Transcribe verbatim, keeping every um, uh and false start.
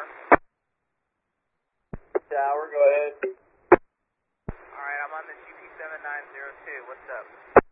Tower, go ahead. Alright, I'm on the G P seven nine zero two. What's up?